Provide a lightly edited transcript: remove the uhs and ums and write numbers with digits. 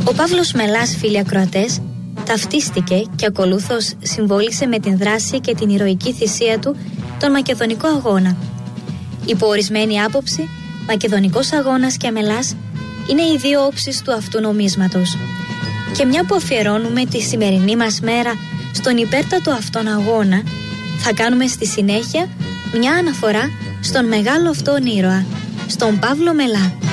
Ο Παύλος Μελάς, φίλοι ακροατές, ταυτίστηκε και ακολούθως συμβόλισε με την δράση και την ηρωική θυσία του τον Μακεδονικό Αγώνα. Υπό ορισμένη άποψη, Μακεδονικός Αγώνας και Μελάς είναι οι δύο όψεις του αυτού νομίσματος. Και μια που αφιερώνουμε τη σημερινή μας μέρα στον υπέρτατο αυτόν αγώνα, θα κάνουμε στη συνέχεια μια αναφορά στον μεγάλο αυτόν ήρωα, στον Παύλο Μελά.